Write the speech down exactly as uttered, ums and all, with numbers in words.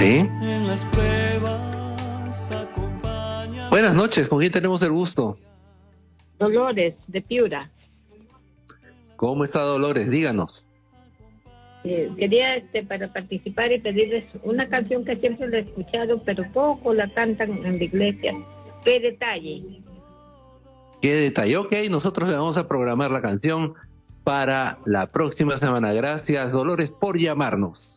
Sí. En las pruebas acompaña. Buenas noches, ¿con quién tenemos el gusto? Dolores, de Piura. ¿Cómo está Dolores? Díganos. Eh, quería este, para participar y pedirles una canción que siempre la he escuchado, pero poco la cantan en la iglesia. ¿Qué detalle? ¿Qué detalle? Ok, nosotros le vamos a programar la canción para la próxima semana. Gracias, Dolores, por llamarnos.